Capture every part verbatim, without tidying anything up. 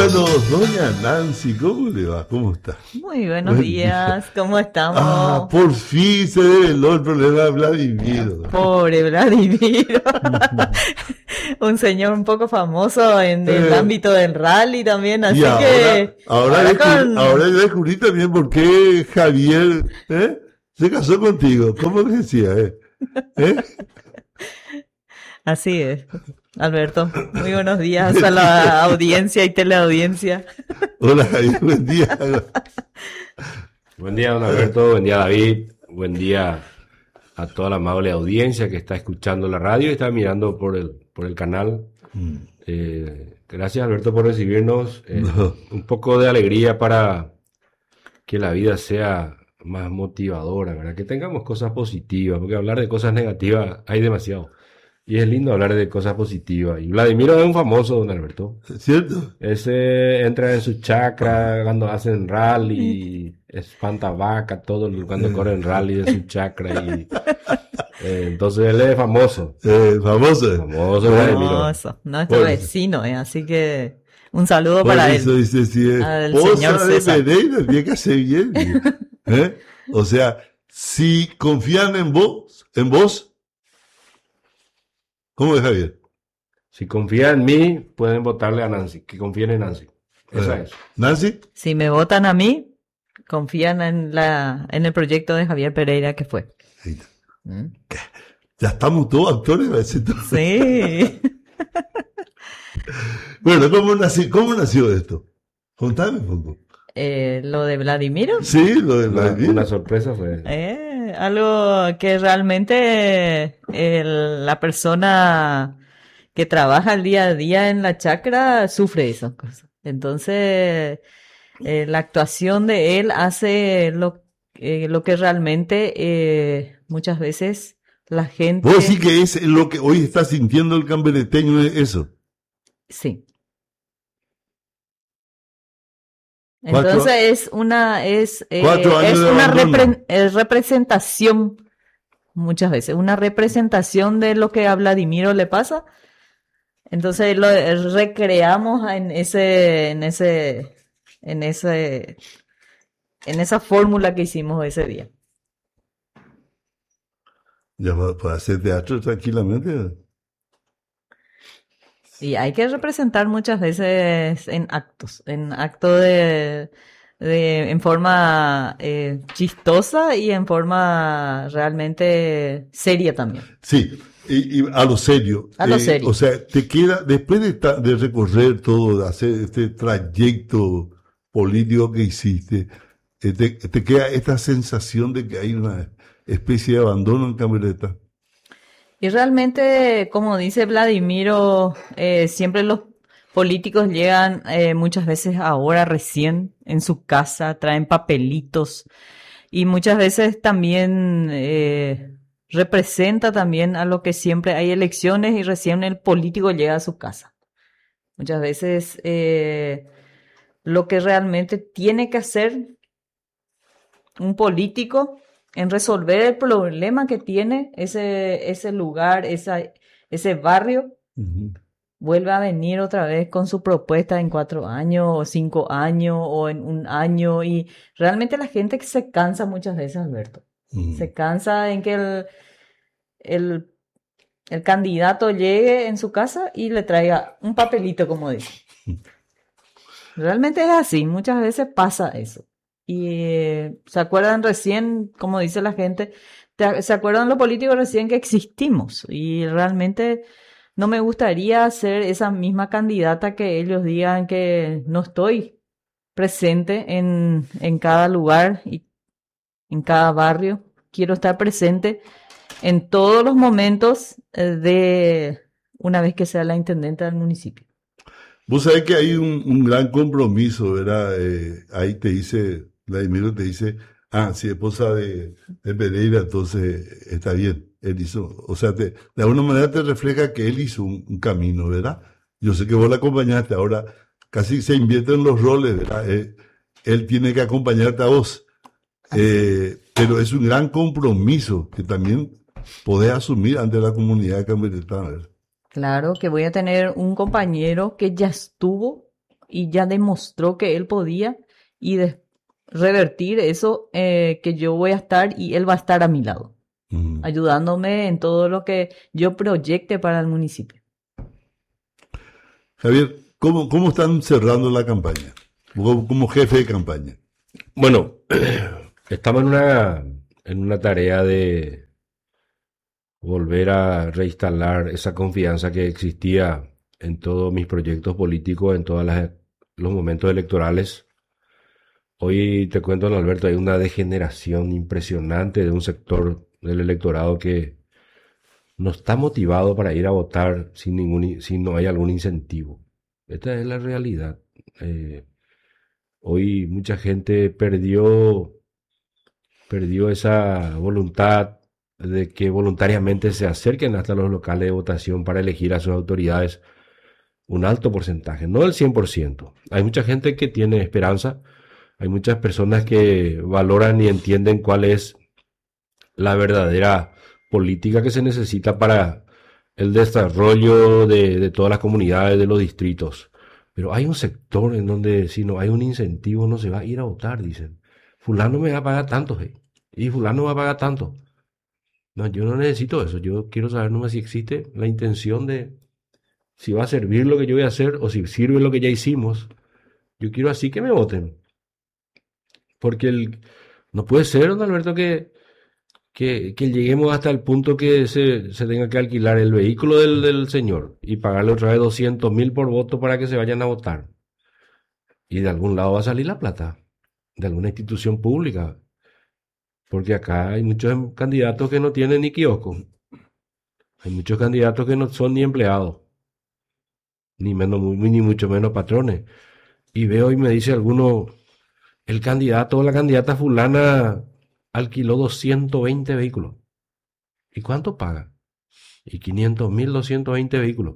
días, doña Nancy, ¿cómo le va? ¿Cómo está? Muy buenos días, ¿cómo estamos? Ah, por fin se develó el problema de Vladimiro. Pobre Vladimiro. Un señor un poco famoso en el Eh, ámbito del rally también, así y ahora, que... ahora, ahora descubrí, con- ahora descubrí también por qué Javier ¿eh? se casó contigo. ¿Cómo que decía? Eh? ¿Eh? Así es, Alberto. Muy buenos días a la audiencia y teleaudiencia. Hola Javier, buen día. Buen día, don Alberto, buen día, David, buen día a toda la amable audiencia que está escuchando la radio y está mirando por el, por el canal. Eh, gracias, Alberto, por recibirnos. Eh, No. Un poco de alegría para que la vida sea más motivadora, ¿verdad? Que tengamos cosas positivas, porque hablar de cosas negativas hay demasiado. Y es lindo hablar de cosas positivas. Y Vladimiro es un famoso, don Alberto. ¿Cierto? Ese entra en su chakra cuando hacen rally, espanta vaca, todo cuando corren rally de su chakra. Y, eh, entonces él es famoso. Eh, famoso. Famoso, Vladimiro. Hermoso, nuestro Bueno. vecino, eh, así que un saludo Por para eso él. dice, si es Al esposa señor de César. Pereira, tiene que hacer bien. ¿Eh? O sea, si confían en vos, en vos, ¿cómo es Javier? Si confían en mí, pueden votarle a Nancy. Que confíen en Nancy. Esa Eh, es. Nancy, Si me votan a mí, confían en la en el proyecto de Javier Pereira que fue. ahí está. ¿Mm? Ya estamos todos actores, va a decir todo. Sí. Bueno, ¿cómo nació, cómo nació esto? Contame un poco. Eh, lo de Vladimiro, Sí, lo de Una, Vladimir. una sorpresa fue. eh, algo que realmente el- la persona que trabaja el día a día en la chacra sufre esas cosas. Entonces, eh, la actuación de él hace lo, eh, lo que realmente eh, muchas veces la gente... Vos sí que es lo que hoy está sintiendo el cambereteño, es eso. Sí. Cuatro- Entonces es una es eh, Cuatro años es de una abandono. repre- es representación muchas veces una representación de lo que a Vladimiro le pasa. Entonces lo eh, recreamos en ese en ese en ese en esa fórmula que hicimos ese día. Ya va- puede hacer teatro tranquilamente. Y hay que representar muchas veces en actos, en acto de, de en forma eh, chistosa y en forma realmente seria también. Sí, y, y a lo serio. A lo Eh, serio. O sea, te queda, después de, ta- de recorrer todo, de hacer este trayecto político que hiciste, eh, te, te queda esta sensación de que hay una especie de abandono en Camioneta. Y realmente, como dice Vladimiro, eh, siempre los políticos llegan eh, muchas veces ahora recién en su casa, traen papelitos y muchas veces también eh, representa también a lo que siempre hay elecciones y recién el político llega a su casa. Muchas veces eh, lo que realmente tiene que hacer un político en resolver el problema que tiene ese, ese lugar, esa, ese barrio, Ujú. vuelve a venir otra vez con su propuesta en cuatro años o cinco años o en un año y realmente la gente se cansa muchas veces, Alberto. Ujú. Se cansa en que el, el, el candidato llegue en su casa y le traiga un papelito, como dice. Realmente es así, muchas veces pasa eso. Y eh, se acuerdan recién, como dice la gente, te- se acuerdan los políticos recién que existimos. Y realmente no me gustaría ser esa misma candidata que ellos digan que no estoy presente en, en cada lugar y en cada barrio. Quiero estar presente en todos los momentos eh, de una vez que sea la intendente del municipio. Vos sabés que hay un, un gran compromiso, ¿verdad? Eh, ahí te dice, Vladimiro te dice, ah, si esposa de, de Pereira, entonces está bien. Él hizo, o sea, te, de alguna manera te refleja que él hizo un, un camino, ¿verdad? Yo sé que vos la acompañaste, ahora casi se invierten los roles, ¿verdad? Eh, él tiene que acompañarte a vos. Eh, pero es un gran compromiso que también podés asumir ante la comunidad camionetana, ¿verdad? Claro que voy a tener un compañero que ya estuvo y ya demostró que él podía y de revertir eso, eh, que yo voy a estar y él va a estar a mi lado, Mm. ayudándome en todo lo que yo proyecte para el municipio. Javier, ¿cómo, cómo están cerrando la campaña? Como, como jefe de campaña. Bueno, estamos en una, en una tarea de volver a reinstalar esa confianza que existía en todos mis proyectos políticos, en todos los momentos electorales. Hoy te cuento, don Alberto, hay una degeneración impresionante de un sector del electorado que no está motivado para ir a votar sin ningún, si no hay algún incentivo. Esta es la realidad. Eh, hoy mucha gente perdió, perdió esa voluntad de que voluntariamente se acerquen hasta los locales de votación para elegir a sus autoridades. Un alto porcentaje, no el cien por ciento. Hay mucha gente que tiene esperanza. Hay muchas personas que valoran y entienden cuál es la verdadera política que se necesita para el desarrollo de, de todas las comunidades, de los distritos. Pero hay un sector en donde si no hay un incentivo no se va a ir a votar, dicen. Fulano me va a pagar tanto, ¿eh? Y fulano va a pagar tanto. No, yo no necesito eso. Yo quiero saber nomás si existe la intención de si va a servir lo que yo voy a hacer o si sirve lo que ya hicimos. Yo quiero así que me voten. Porque el, no puede ser, don Alberto, que, que, que lleguemos hasta el punto que se, se tenga que alquilar el vehículo del, del señor y pagarle otra vez doscientos mil por voto para que se vayan a votar. Y de algún lado va a salir la plata, de alguna institución pública. Porque acá hay muchos candidatos que no tienen ni kiosco. Hay muchos candidatos que no son ni empleados, ni, menos, ni mucho menos patrones. Y veo y me dice alguno... El candidato o la candidata fulana alquiló doscientos veinte vehículos. ¿Y cuánto paga? Y quinientos mil, doscientos veinte vehículos.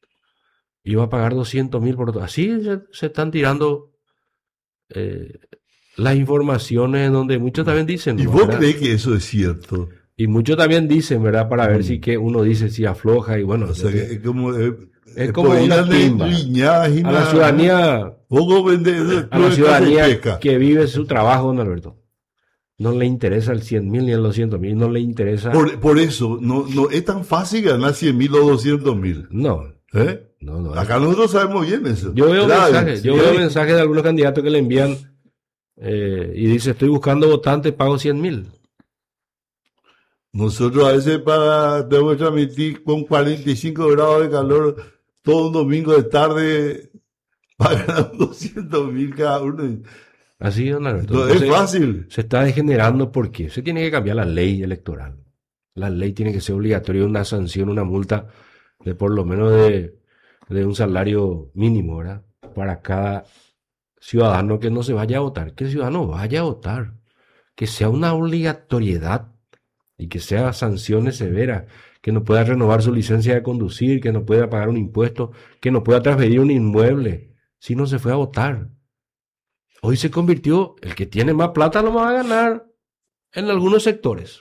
Y va a pagar doscientos mil por todo. Así se, se están tirando eh, las informaciones en donde muchos también dicen. ¿Y ¿no? vos ¿verdad? crees que eso es cierto? Y muchos también dicen, ¿verdad? Para ver Mm. si que uno dice si afloja y bueno. O sea, que es como... eh, es como una timba. A la ciudadanía... A la ciudadanía que vive su trabajo, don Alberto, no le interesa el cien mil ni el doscientos mil, no le interesa. Por, por eso, no, no es tan fácil ganar cien mil o doscientos mil. No, ¿Eh? no, no. Acá nosotros sabemos bien eso. Yo veo Claro, mensajes, yo sí. veo mensajes de algunos candidatos que le envían eh, y dice, estoy buscando votantes, pago cien mil. Nosotros a veces para, tengo que transmitir con cuarenta y cinco grados de calor todo un domingo de tarde, pagan doscientos mil cada uno. Así, don Alberto. No, es Entonces, fácil. se está degenerando porque se tiene que cambiar la ley electoral. La ley tiene que ser obligatoria, una sanción, una multa de por lo menos de, de un salario mínimo, ¿verdad? Para cada ciudadano que no se vaya a votar. Que el ciudadano vaya a votar. Que sea una obligatoriedad y que sea sanciones severas. Que no pueda renovar su licencia de conducir, que no pueda pagar un impuesto, que no pueda transferir un inmueble si no se fue a votar. Hoy se convirtió, el que tiene más plata lo va a ganar en algunos sectores.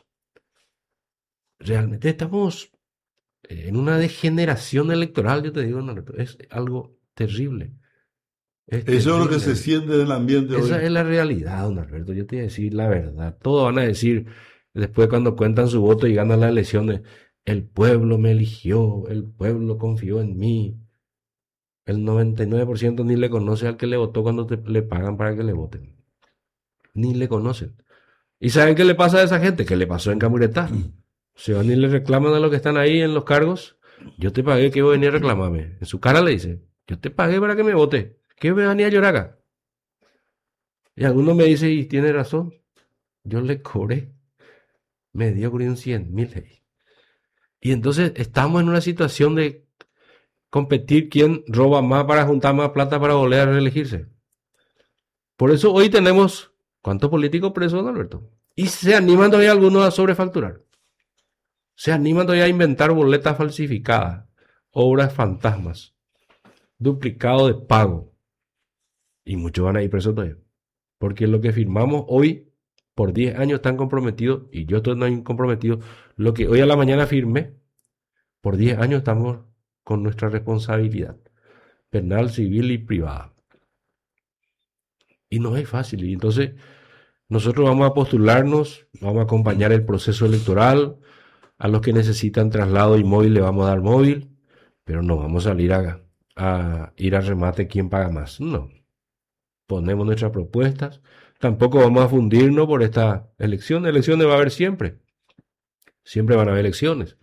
Realmente estamos en una degeneración electoral, yo te digo, no, es algo terrible. Es Eso es lo que terrible. se siente en el ambiente Esa hoy. es la realidad, don Alberto. Yo te voy a decir la verdad. Todos van a decir, después cuando cuentan su voto y ganan las elecciones, el pueblo me eligió, el pueblo confió en mí. El noventa y nueve por ciento ni le conoce al que le votó cuando te, le pagan para que le voten. Ni le conocen. ¿Y saben qué le pasa a esa gente? ¿Qué le pasó en Camuretá? Se van y le reclaman a los que están ahí en los cargos. Yo te pagué, que voy a venir a reclamarme. En su cara le dice, yo te pagué para que me vote. ¿Qué me venía a llorar acá? Y alguno me dice, y tiene razón, yo le cobré. Me dio un cien mil. Y entonces estamos en una situación de competir quién roba más para juntar más plata para volver a reelegirse. Por eso hoy tenemos, ¿cuántos políticos presos, don Alberto? Y se animan todavía algunos a sobrefacturar. Se animan todavía a inventar boletas falsificadas, obras fantasmas, duplicado de pago. Y muchos van a ir presos todavía. Porque lo que firmamos hoy, por diez años están comprometidos, y yo estoy comprometido, lo que hoy a la mañana firmé, por diez años estamos con nuestra responsabilidad penal, civil y privada. Y no es fácil. Y entonces nosotros vamos a postularnos, vamos a acompañar el proceso electoral. A los que necesitan traslado y móvil le vamos a dar móvil, pero no vamos a salir a, a ir a remate quién paga más. No. Ponemos nuestras propuestas. Tampoco vamos a fundirnos por esta elección. Elecciones va a haber siempre. Siempre van a haber elecciones.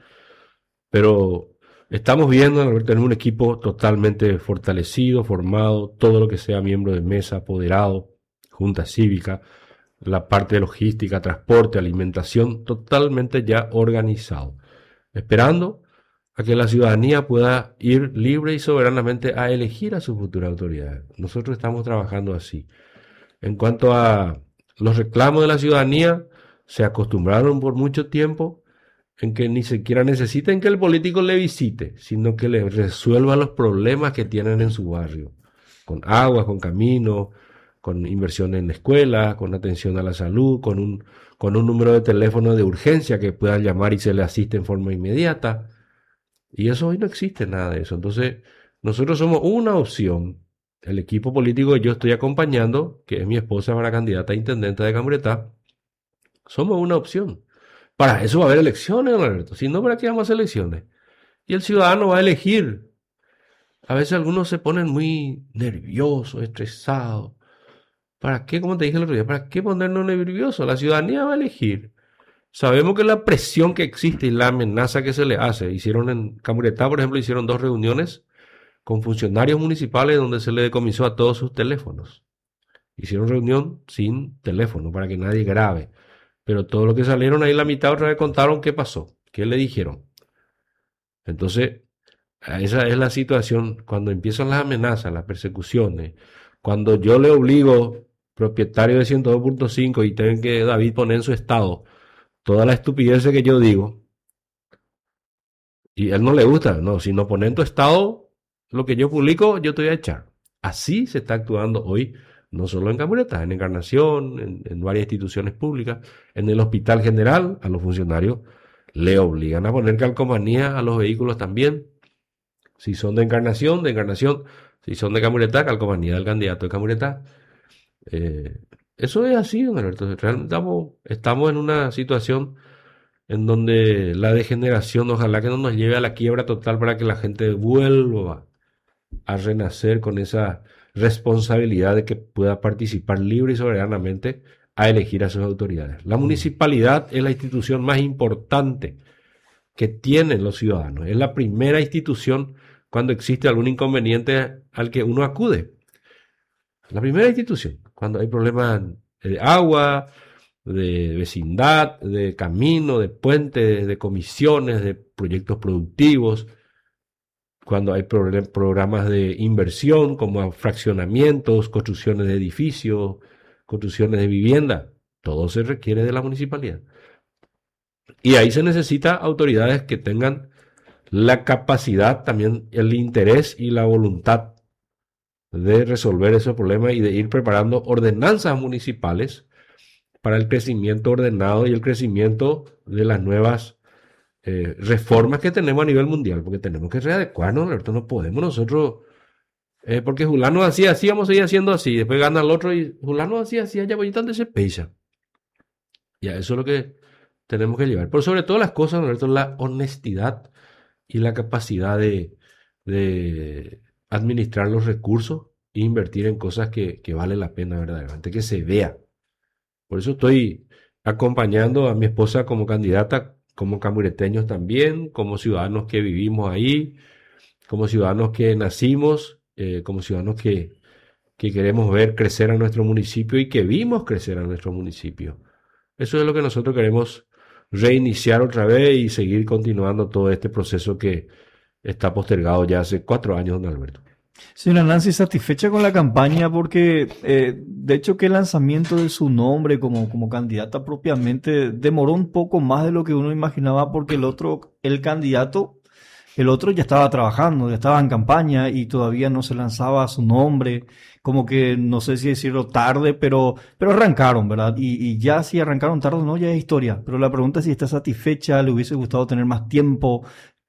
Pero estamos viendo, tenemos un equipo totalmente fortalecido, formado, todo lo que sea miembro de mesa, apoderado, junta cívica, la parte de logística, transporte, alimentación, totalmente ya organizado, esperando a que la ciudadanía pueda ir libre y soberanamente a elegir a sus futuras autoridades. Nosotros estamos trabajando así. En cuanto a los reclamos de la ciudadanía, se acostumbraron por mucho tiempo en que ni siquiera necesiten que el político le visite, sino que le resuelva los problemas que tienen en su barrio, con agua, con camino, con inversión en escuela, con atención a la salud, con un, con un número de teléfono de urgencia que puedan llamar y se le asiste en forma inmediata. Y eso hoy no existe nada de eso. Entonces, nosotros somos una opción. El equipo político que yo estoy acompañando, que es mi esposa para candidata a intendente de Camuretá, somos una opción. Para eso va a haber elecciones, don Alberto. Si no, ¿para qué vamos a hacer elecciones? Y el ciudadano va a elegir. A veces algunos se ponen muy nerviosos, estresados. ¿Para qué? Como te dije el otro día, ¿para qué ponernos nerviosos? La ciudadanía va a elegir. Sabemos que la presión que existe y la amenaza que se le hace. Hicieron en Camuretá, por ejemplo, hicieron dos reuniones con funcionarios municipales donde se le decomisó a todos sus teléfonos. Hicieron reunión sin teléfono para que nadie grabe. Pero todo lo que salieron ahí la mitad otra vez contaron qué pasó, qué le dijeron. Entonces, esa es la situación cuando empiezan las amenazas, las persecuciones. Cuando yo le obligo, propietario de ciento dos punto cinco, y tengo que David poner en su estado toda la estupidez que yo digo, y a él no le gusta, no, si no pone en tu estado lo que yo publico, yo te voy a echar. Así se está actuando hoy, no solo en Camuretá, en Encarnación, en, en varias instituciones públicas, en el Hospital General, a los funcionarios le obligan a poner calcomanía a los vehículos también. Si son de Encarnación, de Encarnación. Si son de Camuretá, calcomanía del candidato de Camuretá. Eh, eso es así, don Alberto. Realmente estamos, estamos en una situación en donde la degeneración, ojalá que no nos lleve a la quiebra total para que la gente vuelva a renacer con esa responsabilidad de que pueda participar libre y soberanamente a elegir a sus autoridades. La municipalidad es la institución más importante que tienen los ciudadanos. Es la primera institución cuando existe algún inconveniente al que uno acude. La primera institución, cuando hay problemas de agua, de vecindad, de camino, de puentes, de comisiones, de proyectos productivos, cuando hay programas de inversión como fraccionamientos, construcciones de edificios, construcciones de vivienda, todo se requiere de la municipalidad. Y ahí se necesita autoridades que tengan la capacidad, también el interés y la voluntad de resolver esos problemas y de ir preparando ordenanzas municipales para el crecimiento ordenado y el crecimiento de las nuevas eh, reformas que tenemos a nivel mundial, porque tenemos que readecuarnos, ¿no? No podemos nosotros, eh, porque Julano hacía así, vamos a seguir haciendo así, después gana el otro y Julano hacía así, allá voy donde se pesa. Y a eso es lo que tenemos que llevar. Pero sobre todas las cosas, ¿no? La honestidad y la capacidad de, de administrar los recursos e invertir en cosas que, que vale la pena verdaderamente, que se vea. Por eso estoy acompañando a mi esposa como candidata, como camureteños también, como ciudadanos que vivimos ahí, como ciudadanos que nacimos, eh, como ciudadanos que, que queremos ver crecer a nuestro municipio y que vimos crecer a nuestro municipio. Eso es lo que nosotros queremos reiniciar otra vez y seguir continuando todo este proceso que está postergado ya hace cuatro años, don Alberto. Señora Nancy, satisfecha con la campaña porque eh, de hecho que el lanzamiento de su nombre como, como candidata propiamente demoró un poco más de lo que uno imaginaba porque el otro, el candidato, el otro ya estaba trabajando, ya estaba en campaña y todavía no se lanzaba su nombre, como que no sé si decirlo tarde, pero, pero arrancaron, ¿verdad? Y, y ya si arrancaron tarde o no, ya es historia. Pero la pregunta es si está satisfecha, le hubiese gustado tener más tiempo.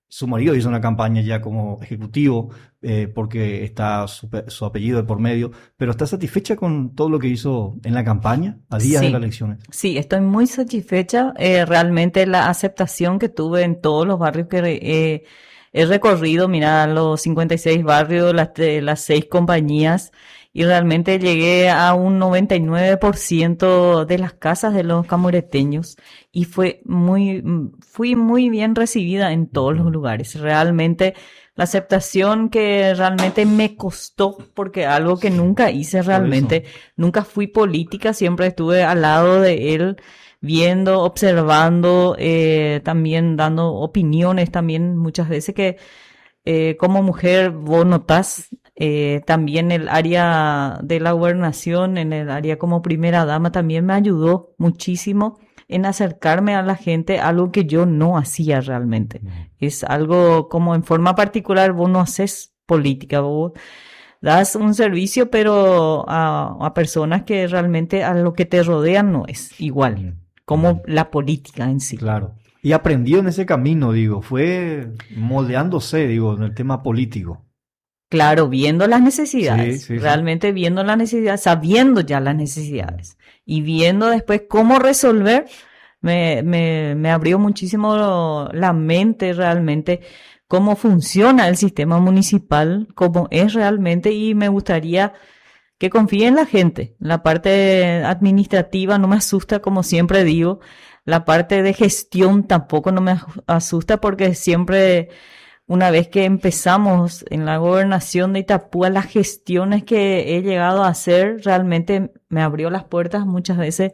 su marido hizo una campaña ya como ejecutivo, eh, porque está su, pe- su apellido de por medio, pero ¿está satisfecha con todo lo que hizo en la campaña a días de las Sí, elecciones? sí, estoy muy satisfecha. Eh, realmente la aceptación que tuve en todos los barrios que re- eh, he recorrido, mira, los cincuenta y seis barrios, las, de- las seis compañías, y realmente llegué a un noventa y nueve por ciento de las casas de los camoreteños y fue muy, mm, fui muy bien recibida en todos los Ujú. lugares. Realmente la aceptación que realmente me costó, porque algo que nunca hice Por realmente. eso. Nunca fui política, siempre estuve al lado de él, viendo, observando, eh, también dando opiniones, también muchas veces que eh, como mujer vos notás eh, también el área de la gobernación, en el área como primera dama, también me ayudó muchísimo en acercarme a la gente, algo que yo no hacía realmente. Ujú. Es algo como en forma particular, vos no haces política, vos das un servicio, pero a, a personas que realmente a lo que te rodean no es igual, Ujú. como la política en sí. Claro. Y aprendió en ese camino, digo, fue moldeándose, digo, en el tema político. Claro, viendo las Sí, necesidades, sí, sí. realmente viendo las necesidades, sabiendo ya las necesidades y viendo después cómo resolver, me, me, me abrió muchísimo la mente realmente cómo funciona el sistema municipal, cómo es realmente y me gustaría que confíe en la gente. La parte administrativa no me asusta, como siempre digo. La parte de gestión tampoco no me aju- asusta porque siempre, una vez que empezamos en la gobernación de Itapúa, las gestiones que he llegado a hacer realmente me abrió las puertas muchas veces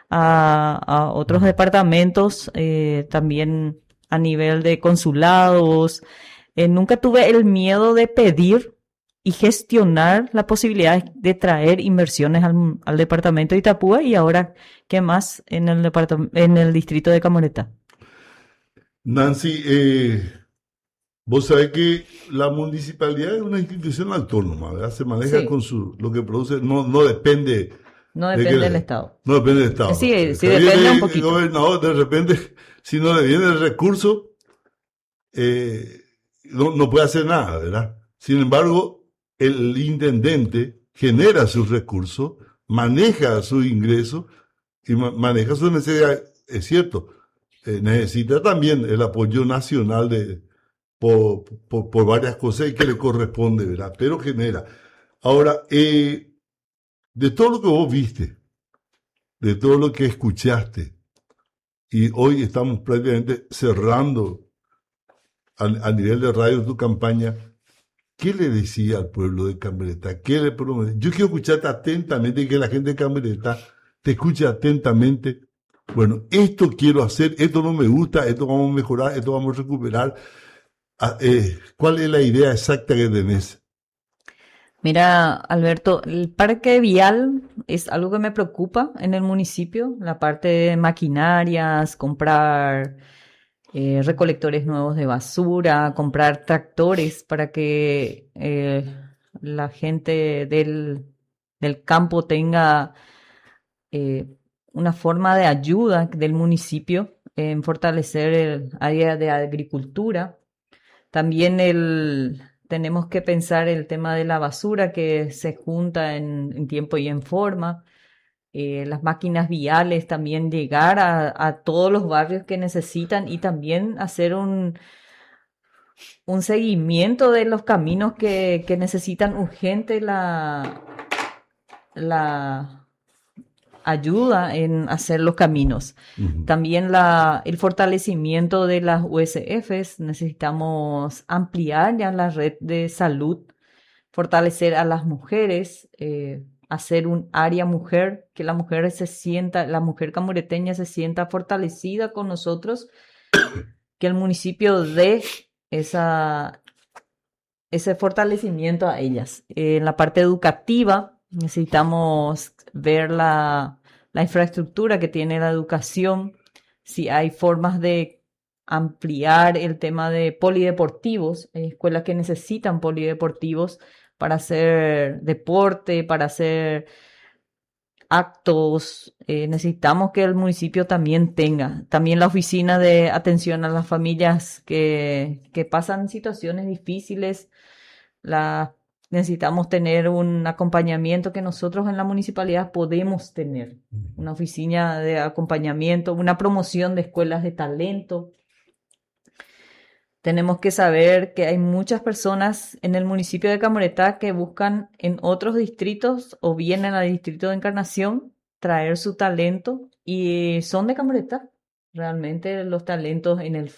a, a otros departamentos, eh, también a nivel de consulados. Eh, nunca tuve el miedo de pedir y gestionar la posibilidad de traer inversiones al, al departamento de Itapúa y ahora, ¿qué más en el departam- en el distrito de Camoreta? Nancy, eh, vos sabés que la municipalidad es una institución autónoma, ¿verdad? Se maneja Sí, con su, lo que produce, no, no depende no de depende del que, Estado. no depende del Eh, Estado. Sí, Eh, sí Te depende un viene el poquito. gobernador, de repente, si no le viene el recurso, eh, no, no puede hacer nada, ¿verdad? Sin embargo, el intendente genera sus recursos, maneja sus ingresos y ma- maneja sus necesidades. Es cierto, eh, necesita también el apoyo nacional de, por, por, por varias cosas y que le corresponde, ¿verdad? Pero genera. Ahora, eh, de todo lo que vos viste, de todo lo que escuchaste, y hoy estamos prácticamente cerrando a, a nivel de radio tu campaña, ¿qué le decía al pueblo de Cambreta? ¿Qué le prometía? Yo quiero escucharte atentamente y que la gente de Cambreta te escuche atentamente. Bueno, esto quiero hacer, esto no me gusta, esto vamos a mejorar, esto vamos a recuperar. Ah, eh, ¿cuál es la idea exacta que tenés? Mira, Alberto, el parque vial es algo que me preocupa en el municipio, la parte de maquinarias, comprar eh, recolectores nuevos de basura, comprar tractores para que eh, la gente del, del campo tenga eh, una forma de ayuda del municipio en fortalecer el área de agricultura. También el, tenemos que pensar el tema de la basura que se junta en, en tiempo y en forma. Eh, las máquinas viales, también llegar a, a todos los barrios que necesitan y también hacer un, un seguimiento de los caminos que, que necesitan urgente la, la ayuda en hacer los caminos. Ujú. También la, el fortalecimiento de las U S Fs, necesitamos ampliar ya la red de salud, fortalecer a las mujeres, eh, hacer un área mujer, que la mujer se sienta, la mujer camureteña se sienta fortalecida con nosotros, que el municipio dé esa, ese fortalecimiento a ellas. Eh, en la parte educativa necesitamos ver la, la infraestructura que tiene la educación, si hay formas de ampliar el tema de polideportivos, hay escuelas que necesitan polideportivos para hacer deporte, para hacer actos, eh, necesitamos que el municipio también tenga, también la oficina de atención a las familias que, que pasan situaciones difíciles, la, necesitamos tener un acompañamiento que nosotros en la municipalidad podemos tener, una oficina de acompañamiento, una promoción de escuelas de talento. Tenemos que saber que hay muchas personas en el municipio de Camoretá que buscan en otros distritos o vienen al distrito de Encarnación traer su talento y son de Camoretá. Realmente los talentos en el